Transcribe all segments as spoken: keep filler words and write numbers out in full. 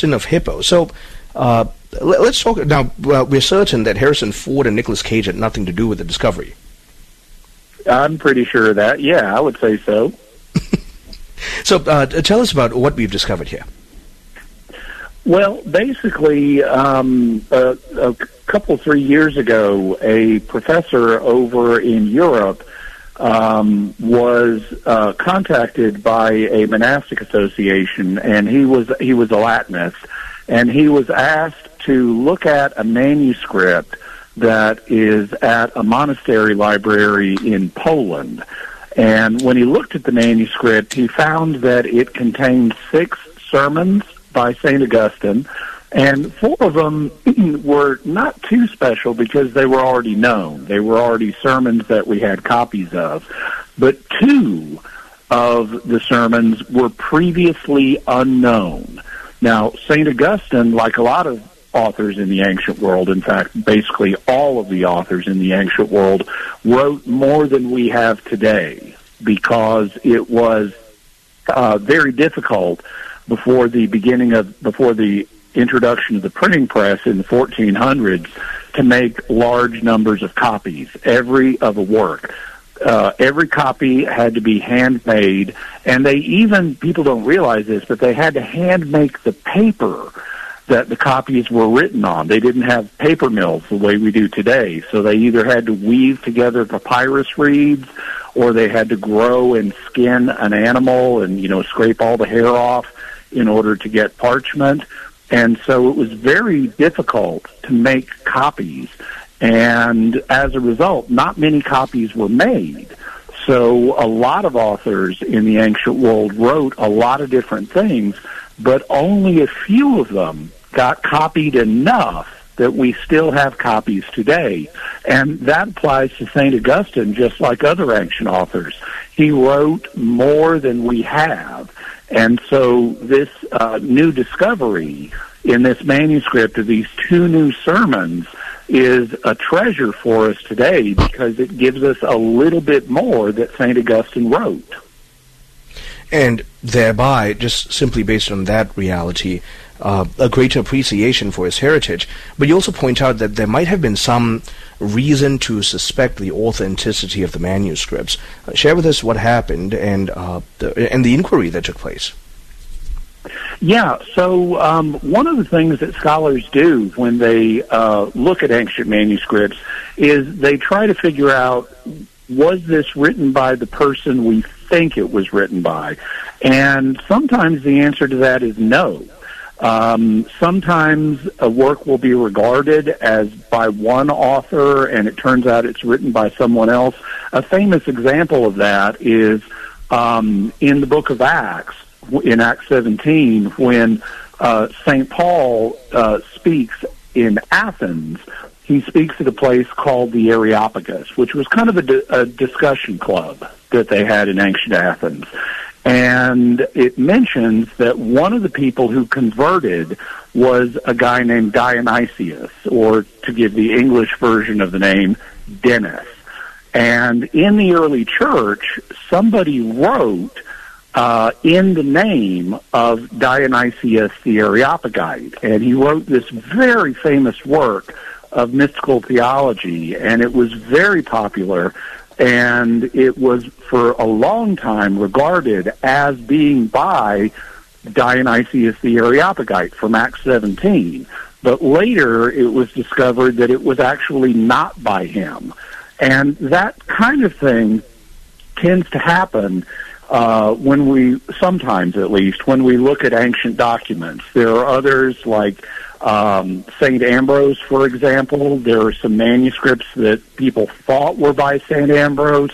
Augustine of Hippo. So uh, let's talk now. Uh, we're certain that Harrison Ford and Nicolas Cage had nothing to do with the discovery. I'm pretty sure of that. Yeah, I would say so. So uh, tell us about what we've discovered here. Well, basically, um, a, a couple, three years ago, a professor over in Europe um, was uh, contacted by a monastic association, and he was he was a Latinist, and he was asked to look at a manuscript that is at a monastery library in Poland. And when he looked at the manuscript, he found that it contained six sermons by Saint Augustine, and four of them were not too special because they were already known. They were already sermons that we had copies of. But two of the sermons were previously unknown. Now, Saint Augustine, like a lot of authors in the ancient world, in fact, basically all of the authors in the ancient world, wrote more than we have today because it was uh, very difficult before the beginning of, before the introduction of the printing press in the fourteen hundreds to make large numbers of copies, every of a work. Uh, every copy had to be handmade, and they even, people don't realize this, but they had to hand make the paper that the copies were written on. They didn't have paper mills the way we do today, so they either had to weave together papyrus reeds, or they had to grow and skin an animal and, you know, scrape all the hair off in order to get parchment. And so it was very difficult to make copies. And as a result, not many copies were made. So a lot of authors in the ancient world wrote a lot of different things, but only a few of them got copied enough that we still have copies today. And that applies to Saint Augustine, just like other ancient authors. He wrote more than we have. And so this uh, new discovery in this manuscript of these two new sermons is a treasure for us today because it gives us a little bit more that Saint Augustine wrote. And thereby, just simply based on that reality, uh, a greater appreciation for his heritage. But you also point out that there might have been some reason to suspect the authenticity of the manuscripts. Uh, share with us what happened and uh, the, and the inquiry that took place. Yeah, so um, one of the things that scholars do when they uh, look at ancient manuscripts is they try to figure out, was this written by the person we think it was written by? And sometimes the answer to that is no. Um, sometimes a work will be regarded as by one author, and it turns out it's written by someone else. A famous example of that is um, in the book of Acts, in Acts seventeen, when uh, Saint Paul uh, speaks in Athens. He speaks at a place called the Areopagus, which was kind of a, di- a discussion club that they had in ancient Athens. And it mentions that one of the people who converted was a guy named Dionysius, or to give the English version of the name, Dennis. And in the early church, somebody wrote uh, in the name of Dionysius the Areopagite, and he wrote this very famous work of mystical theology, and it was very popular. And it was for a long time regarded as being by Dionysius the Areopagite from Acts seventeen. But later it was discovered that it was actually not by him. And that kind of thing tends to happen uh, when we, sometimes at least, when we look at ancient documents. There are others like Um, Saint Ambrose, for example. There are some manuscripts that people thought were by Saint Ambrose,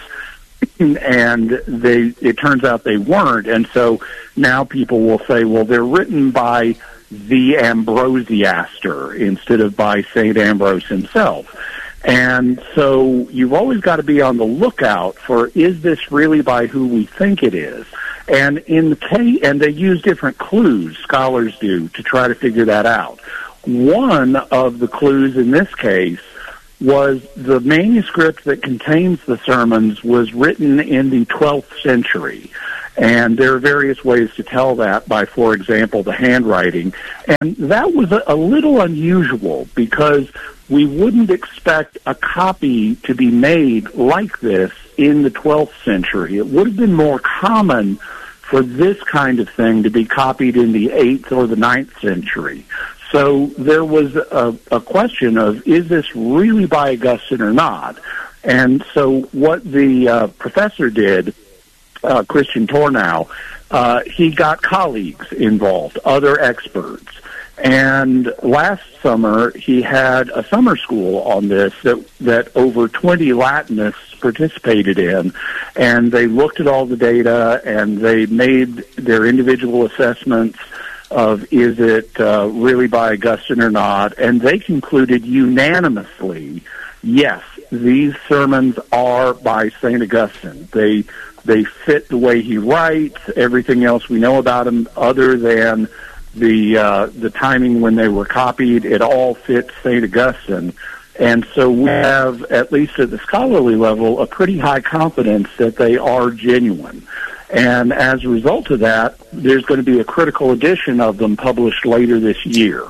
and they it turns out they weren't. And so now people will say, well, they're written by the Ambrosiaster instead of by Saint Ambrose himself. And so you've always got to be on the lookout for, is this really by who we think it is? And in the case, and they use different clues, scholars do, to try to figure that out. One of the clues in this case was the manuscript that contains the sermons was written in the twelfth century. And there are various ways to tell that by, for example, the handwriting. And that was a, a little unusual because we wouldn't expect a copy to be made like this in the twelfth century. It would have been more common for this kind of thing to be copied in the eighth or the ninth century. So there was a, a question of, is this really by Augustine or not? And so what the uh, professor did, uh, Christian Tornow, uh, he got colleagues involved, other experts. And last summer, he had a summer school on this that, that over twenty Latinists participated in. And they looked at all the data, and they made their individual assessments of is it uh, really by Augustine or not. And they concluded unanimously, yes, these sermons are by Saint Augustine. They they fit the way he writes, everything else we know about him other than the uh, the timing when they were copied. It all fits Saint Augustine. And so we have, at least at the scholarly level, a pretty high confidence that they are genuine. And as a result of that, there's going to be a critical edition of them published later this year.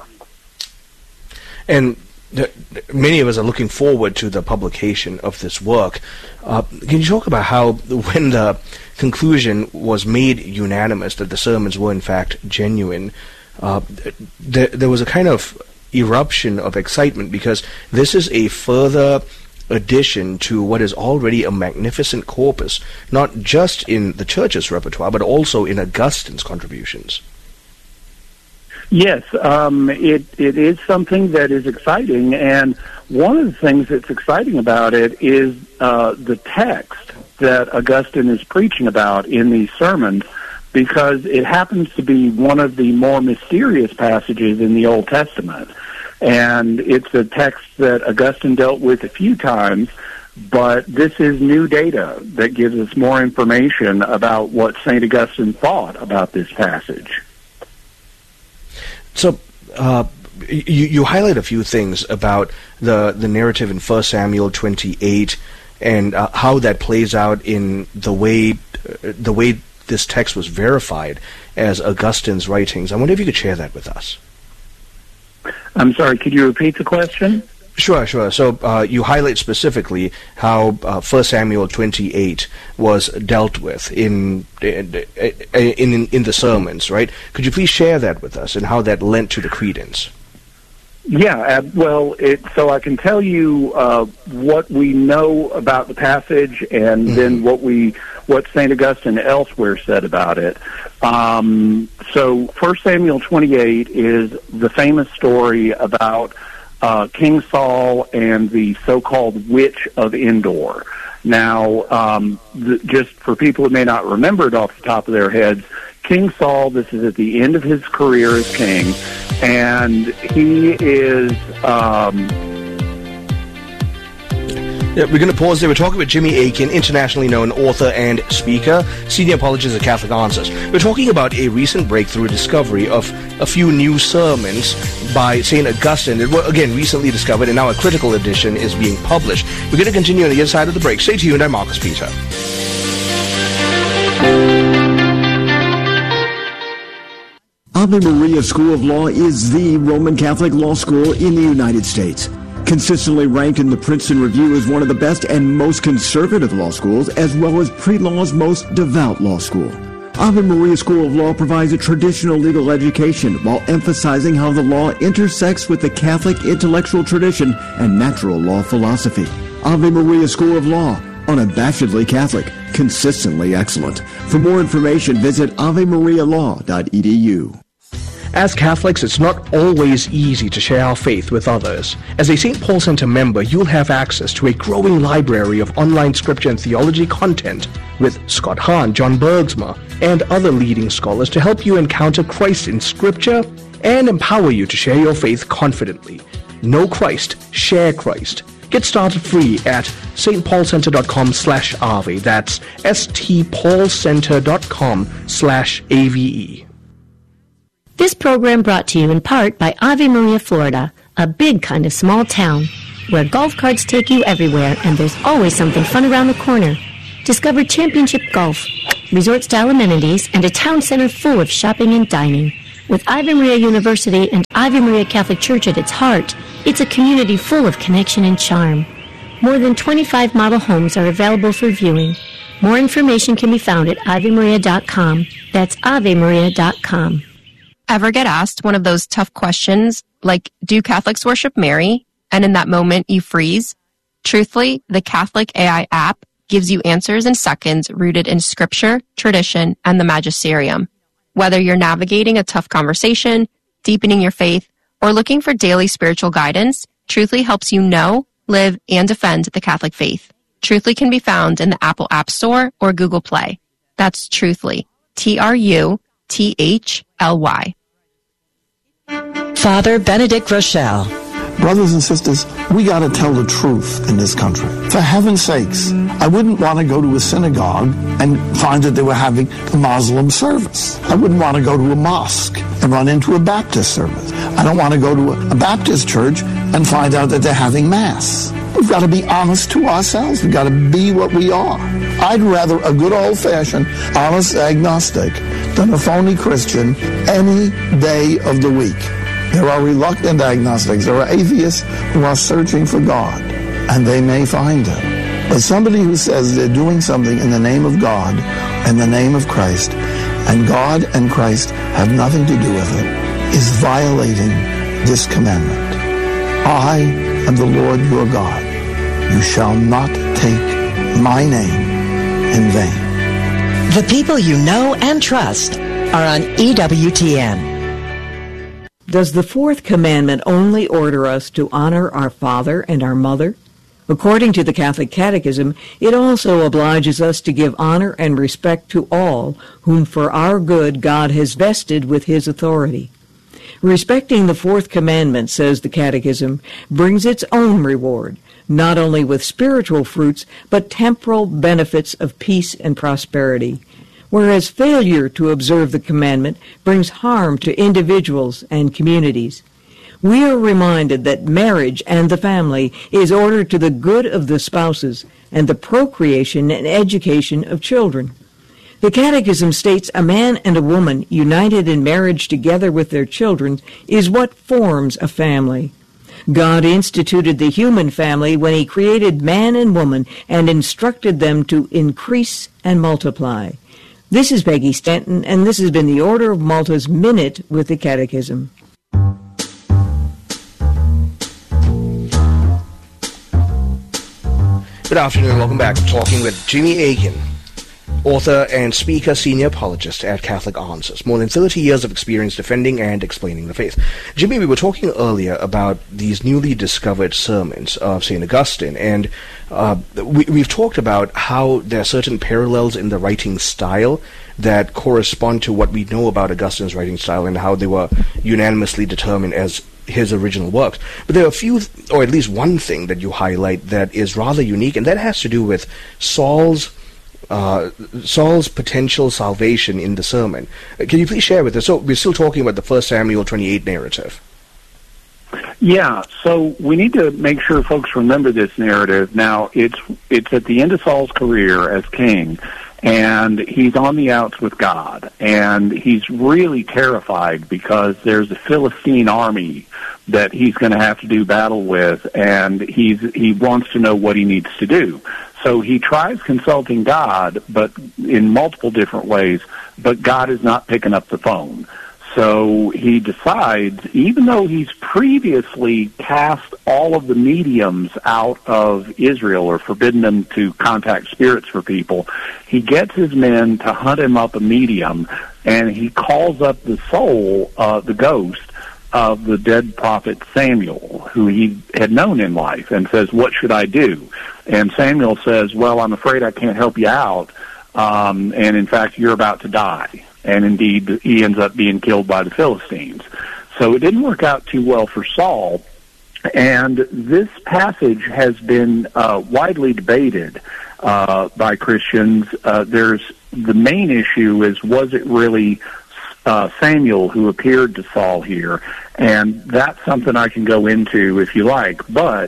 And the, many of us are looking forward to the publication of this work. Uh, can you talk about how, when the conclusion was made unanimous that the sermons were in fact genuine, uh, th- there was a kind of eruption of excitement because this is a further addition to what is already a magnificent corpus, not just in the church's repertoire, but also in Augustine's contributions. Yes, um, it it is something that is exciting, and one of the things that's exciting about it is uh, the text that Augustine is preaching about in these sermons, because it happens to be one of the more mysterious passages in the Old Testament. And it's a text that Augustine dealt with a few times, but this is new data that gives us more information about what Saint Augustine thought about this passage. So, uh, you, you highlight a few things about the, the narrative in First Samuel twenty-eight and uh, how that plays out in the way uh, the way this text was verified as Augustine's writings. I wonder if you could share that with us. I'm sorry, could you repeat the question? Sure, sure. So uh, you highlight specifically how uh, First Samuel twenty-eight was dealt with in in, in in the sermons, right? Could you please share that with us and how that lent to the credence? Yeah, uh, well, it, so I can tell you uh, what we know about the passage, and mm-hmm. then what we what Saint Augustine elsewhere said about it. Um, so, First Samuel twenty-eight is the famous story about uh, King Saul and the so-called Witch of Endor. Now, um, th- just for people who may not remember it off the top of their heads, King Saul, this is at the end of his career as king, and he is... Um, yeah, we're going to pause there. We're talking with Jimmy Akin, internationally known author and speaker, senior apologist at Catholic Answers. We're talking about a recent breakthrough discovery of a few new sermons by Saint Augustine that were, again, recently discovered, and now a critical edition is being published. We're going to continue on the other side of the break. Stay tuned. I'm Marcus Peter. Ave Maria School of Law is the Roman Catholic law school in the United States. Consistently ranked in the Princeton Review as one of the best and most conservative law schools, as well as pre-law's most devout law school. Ave Maria School of Law provides a traditional legal education while emphasizing how the law intersects with the Catholic intellectual tradition and natural law philosophy. Ave Maria School of Law, unabashedly Catholic, consistently excellent. For more information, visit ave maria law dot e d u. As Catholics, it's not always easy to share our faith with others. As a Saint Paul Center member, you'll have access to a growing library of online scripture and theology content with Scott Hahn, John Bergsma, and other leading scholars to help you encounter Christ in scripture and empower you to share your faith confidently. Know Christ, share Christ. Get started free at stpaulcenter.com slash ave. That's stpaulcenter.com slash ave. This program brought to you in part by Ave Maria, Florida, a big kind of small town where golf carts take you everywhere and there's always something fun around the corner. Discover championship golf, resort-style amenities, and a town center full of shopping and dining. With Ave Maria University and Ave Maria Catholic Church at its heart, it's a community full of connection and charm. More than twenty-five model homes are available for viewing. More information can be found at ave maria dot com. That's ave maria dot com. Ever get asked one of those tough questions like, do Catholics worship Mary? And in that moment you freeze? Truthfully, the Catholic A I app gives you answers in seconds rooted in scripture, tradition, and the magisterium. Whether you're navigating a tough conversation, deepening your faith, or looking for daily spiritual guidance, Truthfully helps you know, live, and defend the Catholic faith. Truthfully can be found in the Apple App Store or Google Play. That's Truthfully. T R U T H L Y. Father Benedict Rochelle. Brothers and sisters, we got to tell the truth in this country. For heaven's sakes, I wouldn't want to go to a synagogue and find that they were having a Muslim service. I wouldn't want to go to a mosque and run into a Baptist service. I don't want to go to a Baptist church and find out that they're having Mass. We've got to be honest to ourselves. We've got to be what we are. I'd rather a good old-fashioned, honest agnostic than a phony Christian any day of the week. There are reluctant agnostics. There are atheists who are searching for God, and they may find Him. But somebody who says they're doing something in the name of God, in the name of Christ, and God and Christ have nothing to do with it, is violating this commandment. I am the Lord your God. You shall not take my name in vain. The people you know and trust are on E W T N. Does the fourth commandment only order us to honor our father and our mother? According to the Catholic Catechism, it also obliges us to give honor and respect to all whom for our good God has vested with His authority. Respecting the fourth commandment, says the Catechism, brings its own reward, not only with spiritual fruits, but temporal benefits of peace and prosperity. Whereas failure to observe the commandment brings harm to individuals and communities. We are reminded that marriage and the family is ordered to the good of the spouses and the procreation and education of children. The Catechism states a man and a woman united in marriage together with their children is what forms a family. God instituted the human family when He created man and woman and instructed them to increase and multiply. This is Peggy Stanton, and this has been the Order of Malta's Minute with the Catechism. Good afternoon, welcome back to Talking with Jimmy Akin, author and speaker, senior apologist at Catholic Answers. More than thirty years of experience defending and explaining the faith. Jimmy, we were talking earlier about these newly discovered sermons of Saint Augustine, and uh, we, we've talked about how there are certain parallels in the writing style that correspond to what we know about Augustine's writing style and how they were unanimously determined as his original works. But there are a few, or at least one thing that you highlight that is rather unique, and that has to do with Saul's Uh, Saul's potential salvation in the sermon. Uh, can you please share with us? So we're still talking about the First Samuel twenty-eight narrative. Yeah, so we need to make sure folks remember this narrative. Now, it's it's at the end of Saul's career as king, and he's on the outs with God, and he's really terrified because there's a Philistine army that he's going to have to do battle with, and he's he wants to know what he needs to do. So he tries consulting God, but in multiple different ways, but God is not picking up the phone. So he decides, even though he's previously cast all of the mediums out of Israel or forbidden them to contact spirits for people, he gets his men to hunt him up a medium, and he calls up the soul, uh, the ghost, of the dead prophet Samuel, who he had known in life, and says, "What should I do?" And Samuel says, "Well, I'm afraid I can't help you out, um, and in fact, you're about to die." And indeed, he ends up being killed by the Philistines. So it didn't work out too well for Saul, and this passage has been uh, widely debated uh, by Christians. Uh, there's the main issue is, was it really Uh, Samuel who appeared to Saul here? And that's something I can go into if you like. But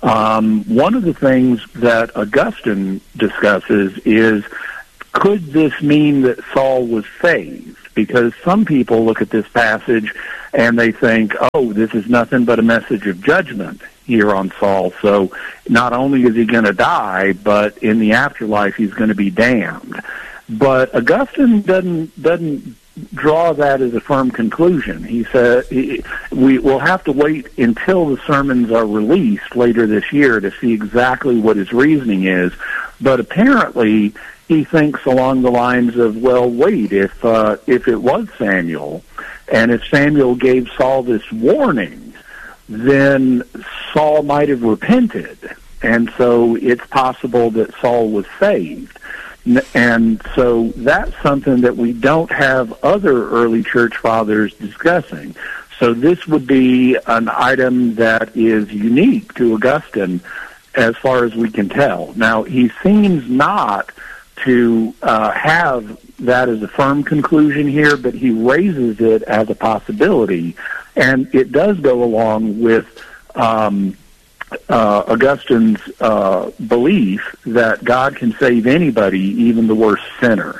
Um, one of the things that Augustine discusses is, could this mean that Saul was saved? Because some people look at this passage and they think, oh, this is nothing but a message of judgment here on Saul. So not only is he going to die, but in the afterlife he's going to be damned. But Augustine doesn't doesn't draw that as a firm conclusion. He said he, we will have to wait until the sermons are released later this year to see exactly what his reasoning is. But apparently he thinks along the lines of, well, wait, if uh, if it was Samuel, and if Samuel gave Saul this warning, then Saul might have repented, and so it's possible that Saul was saved. And so that's something that we don't have other early church fathers discussing. So this would be an item that is unique to Augustine as far as we can tell. Now, he seems not to uh, have that as a firm conclusion here, but he raises it as a possibility, and it does go along with um, uh, Augustine's uh, belief that God can save anybody, even the worst sinner.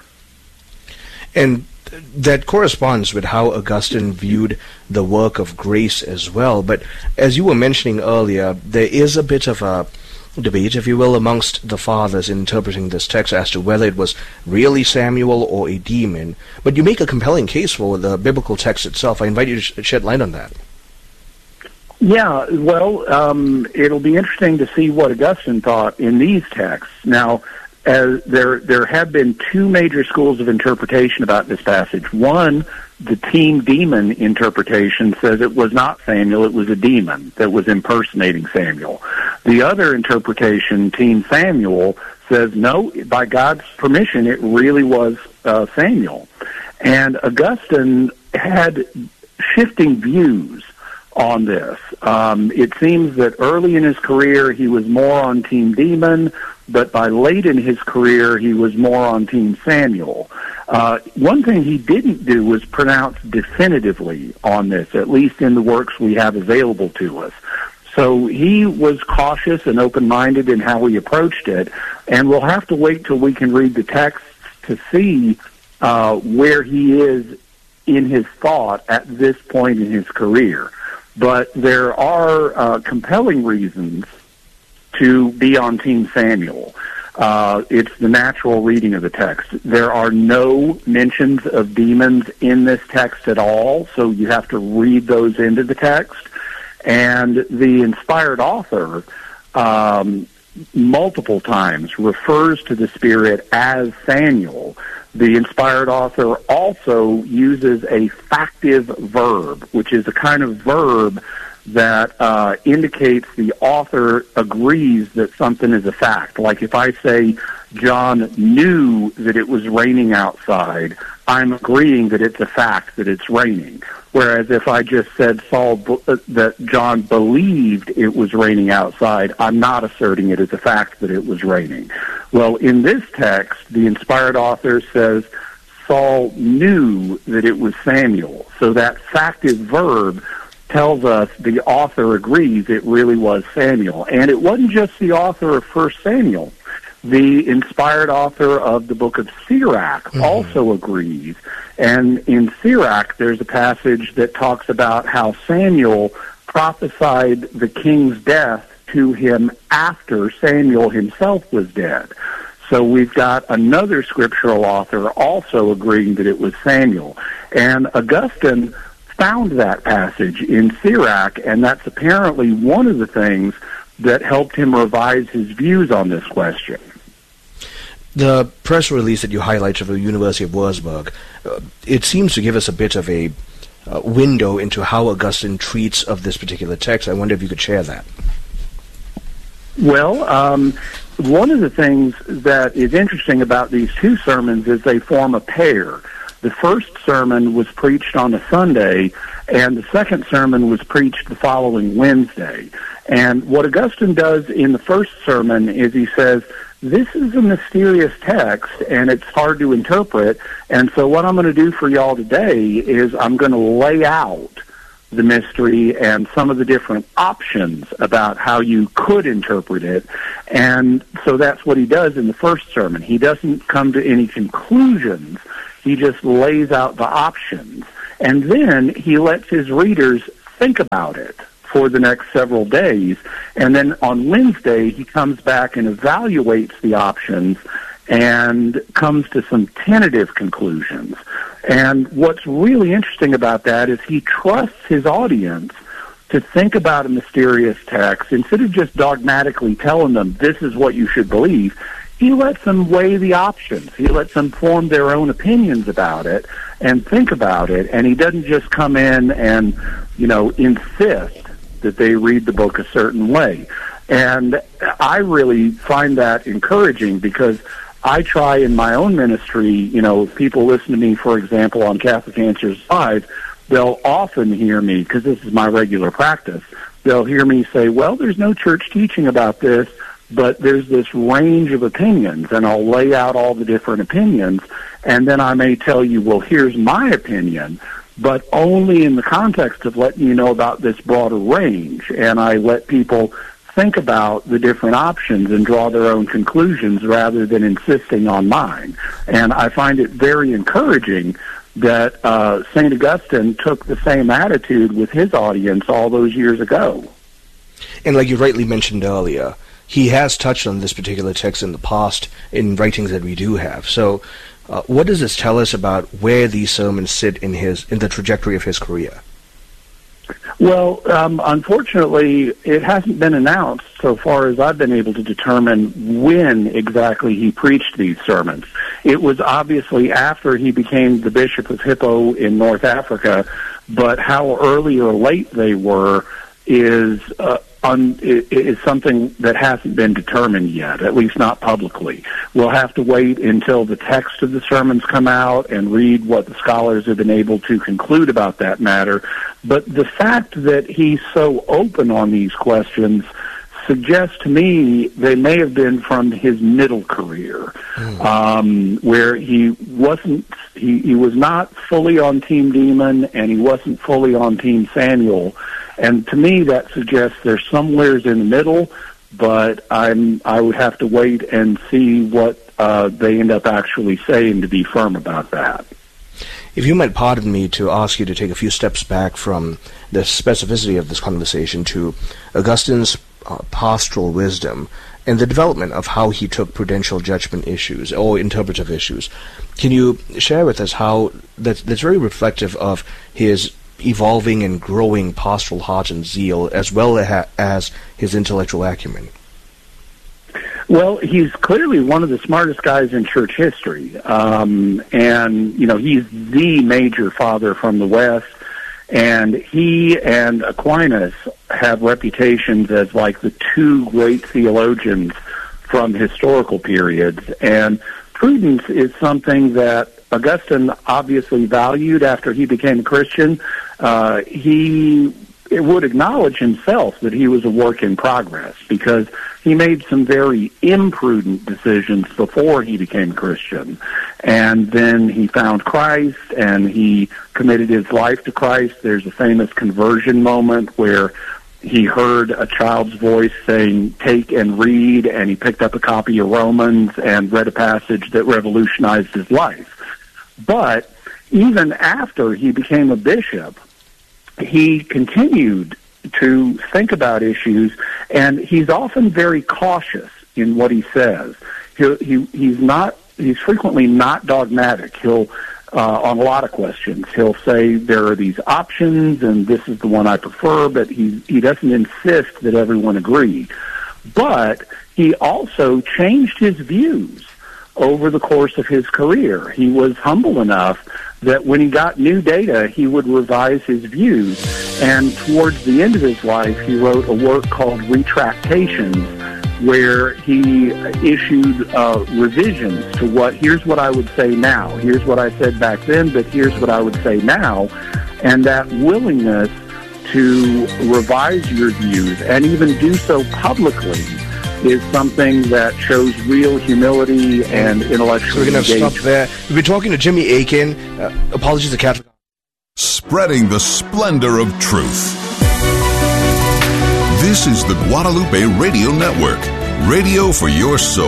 And that corresponds with how Augustine viewed the work of grace as well. But as you were mentioning earlier, there is a bit of a debate, if you will, amongst the fathers interpreting this text as to whether it was really Samuel or a demon. But you make a compelling case for the biblical text itself. I invite you to shed light on that. Yeah, well, um, it'll be interesting to see what Augustine thought in these texts. Now, as there there have been two major schools of interpretation about this passage. One, the team demon interpretation, says it was not Samuel, it was a demon that was impersonating Samuel. The other interpretation, team Samuel, says no, by God's permission, it really was uh, Samuel. And Augustine had shifting views on this. Um, it seems that early in his career he was more on Team Demon, but by late in his career he was more on Team Samuel. Uh, one thing he didn't do was pronounce definitively on this, at least in the works we have available to us. So he was cautious and open-minded in how he approached it, and we'll have to wait till we can read the texts to see uh, where he is in his thought at this point in his career. But there are uh, compelling reasons to be on Team Samuel. Uh, it's the natural reading of the text. There are no mentions of demons in this text at all, so you have to read those into the text. And the inspired author um, multiple times refers to the Spirit as Samuel. The inspired author also uses a factive verb, which is a kind of verb that uh, indicates the author agrees that something is a fact. Like if I say, John knew that it was raining outside, I'm agreeing that it's a fact that it's raining. Whereas if I just said Saul uh, that John believed it was raining outside, I'm not asserting it as a fact that it was raining. Well, in this text, the inspired author says Saul knew that it was Samuel. So that factive verb tells us the author agrees it really was Samuel. And it wasn't just the author of First Samuel. The inspired author of the book of Sirach mm-hmm. also agrees. And in Sirach, there's a passage that talks about how Samuel prophesied the king's death to him after Samuel himself was dead. So we've got another scriptural author also agreeing that it was Samuel. And Augustine found that passage in Sirach, and that's apparently one of the things that helped him revise his views on this question. The press release that you highlight from the University of Würzburg, uh, it seems to give us a bit of a uh, window into how Augustine treats of this particular text. I wonder if you could share that. Well, um, one of the things that is interesting about these two sermons is they form a pair. The first sermon was preached on a Sunday, and the second sermon was preached the following Wednesday. And what Augustine does in the first sermon is he says, this is a mysterious text, and it's hard to interpret, and so what I'm going to do for y'all today is I'm going to lay out the mystery and some of the different options about how you could interpret it. And so that's what he does in the first sermon. He doesn't come to any conclusions. He just lays out the options. And then he lets his readers think about it for the next several days. And then on Wednesday, he comes back and evaluates the options and comes to some tentative conclusions. And what's really interesting about that is he trusts his audience to think about a mysterious text. Instead of just dogmatically telling them, this is what you should believe, he lets them weigh the options. He lets them form their own opinions about it and think about it. And he doesn't just come in and, you know, insist that they read the book a certain way. And I really find that encouraging, because I try in my own ministry, you know, if people listen to me, for example, on Catholic Answers Live, they'll often hear me, because this is my regular practice, they'll hear me say, well, there's no church teaching about this, but there's this range of opinions, and I'll lay out all the different opinions, and then I may tell you, well, here's my opinion, but only in the context of letting you know about this broader range, and I let people think about the different options and draw their own conclusions rather than insisting on mine. And I find it very encouraging that uh, Saint Augustine took the same attitude with his audience all those years ago. And like you rightly mentioned earlier, he has touched on this particular text in the past in writings that we do have. So uh, what does this tell us about where these sermons sit in his in the trajectory of his career? Well, um, unfortunately, it hasn't been announced so far as I've been able to determine when exactly he preached these sermons. It was obviously after he became the Bishop of Hippo in North Africa, but how early or late they were is uh, un- is something that hasn't been determined yet, at least not publicly. We'll have to wait until the text of the sermons come out and read what the scholars have been able to conclude about that matter. But the fact that he's so open on these questions suggests to me they may have been from his middle career, mm. um, where he wasn't, he, he was not fully on Team Demon and he wasn't fully on Team Samuel. And to me, that suggests there's somewheres in the middle, but I'm, I would have to wait and see what uh, they end up actually saying to be firm about that. If you might pardon me to ask you to take a few steps back from the specificity of this conversation to Augustine's uh, pastoral wisdom and the development of how he took prudential judgment issues or interpretive issues, can you share with us how that, that's very reflective of his evolving and growing pastoral heart and zeal, as well as his intellectual acumen? Well, he's clearly one of the smartest guys in church history. Um, and, you know, he's the major father from the West. And he and Aquinas have reputations as like the two great theologians from historical periods. And prudence is something that Augustine obviously valued after he became a Christian. Uh, he would acknowledge himself that he was a work in progress because he made some very imprudent decisions before he became a Christian. And then he found Christ and he committed his life to Christ. There's a famous conversion moment where he heard a child's voice saying, "Take and read," and he picked up a copy of Romans and read a passage that revolutionized his life. But even after he became a bishop, he continued to think about issues, and he's often very cautious in what he says. He, he, he's not. He's frequently not dogmatic. He'll, uh, on a lot of questions, he'll say there are these options, and this is the one I prefer. But he he doesn't insist that everyone agree. But he also changed his views over the course of his career. He was humble enough that when he got new data, he would revise his views. And towards the end of his life, he wrote a work called Retractations, where he issued uh, revisions to what, here's what I would say now, here's what I said back then, but here's what I would say now. And that willingness to revise your views and even do so publicly is something that shows real humility and intellectual engagement. We're going to stop there. We've been talking to Jimmy Akin. Uh, apologies to Catholic. spreading the splendor of truth. This is the Guadalupe Radio Network, radio for your soul.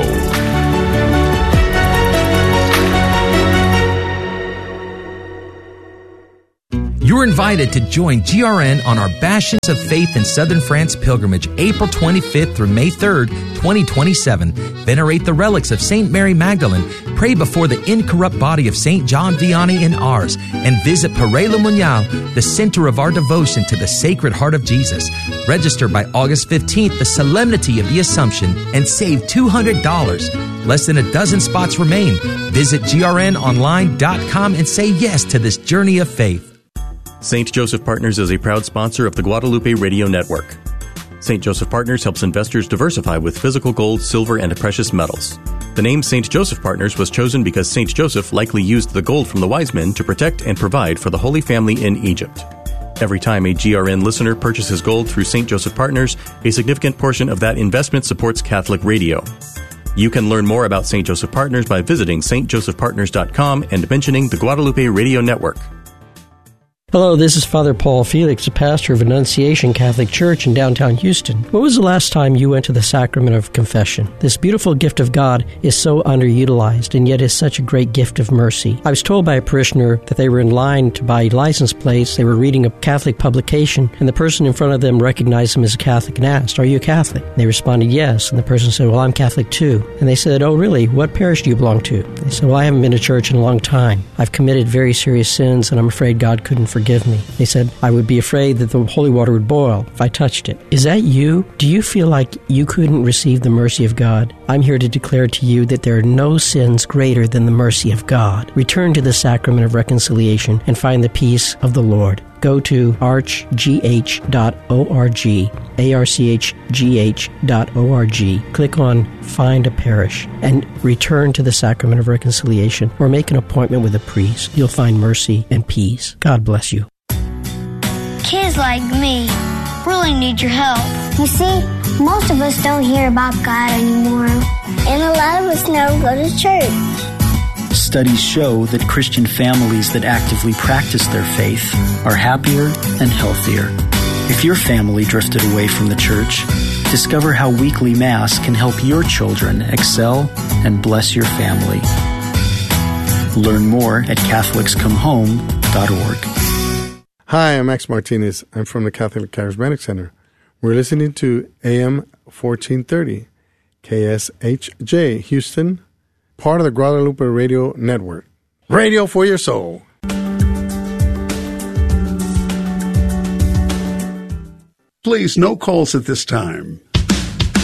You're invited to join G R N on our Bastions of Faith in Southern France pilgrimage, April twenty-fifth through May third, twenty twenty-seven. Venerate the relics of Saint Mary Magdalene, pray before the incorrupt body of Saint John Vianney and ours, and visit Père Le Monial, the center of our devotion to the Sacred Heart of Jesus. Register by August fifteenth, the Solemnity of the Assumption, and save two hundred dollars. Less than a dozen spots remain. Visit G R N online dot com and say yes to this journey of faith. Saint Joseph Partners is a proud sponsor of the Guadalupe Radio Network. Saint Joseph Partners helps investors diversify with physical gold, silver, and precious metals. The name Saint Joseph Partners was chosen because Saint Joseph likely used the gold from the wise men to protect and provide for the Holy Family in Egypt. Every time a G R N listener purchases gold through Saint Joseph Partners, a significant portion of that investment supports Catholic radio. You can learn more about Saint Joseph Partners by visiting S T joseph partners dot com and mentioning the Guadalupe Radio Network. Hello, this is Father Paul Felix, the pastor of Annunciation Catholic Church in downtown Houston. When was the last time you went to the sacrament of confession? This beautiful gift of God is so underutilized, and yet is such a great gift of mercy. I was told by a parishioner that they were in line to buy license plates. They were reading a Catholic publication, and the person in front of them recognized them as a Catholic and asked, "Are you a Catholic?" And they responded, "Yes." And the person said, "Well, I'm Catholic too." And they said, "Oh, really? What parish do you belong to?" They said, "Well, I haven't been to church in a long time. I've committed very serious sins, and I'm afraid God couldn't forgive me." They said, "I would be afraid that the holy water would boil if I touched it." Is that you? Do you feel like you couldn't receive the mercy of God? I'm here to declare to you that there are no sins greater than the mercy of God. Return to the sacrament of reconciliation and find the peace of the Lord. Go to arch g h dot org, A R C H G H dot org. Click on Find a Parish and return to the sacrament of reconciliation, or make an appointment with a priest. You'll find mercy and peace. God bless you. Kids like me really need your help. You see, most of us don't hear about God anymore, and a lot of us never go to church. Studies show that Christian families that actively practice their faith are happier and healthier. If your family drifted away from the church, discover how weekly Mass can help your children excel and bless your family. Learn more at catholics come home dot org. Hi, I'm Max Martinez. I'm from the Catholic Charismatic Center. We're listening to A M fourteen thirty, K S H J, Houston, part of the Guadalupe Radio Network. Radio for your soul. Please, no calls at this time.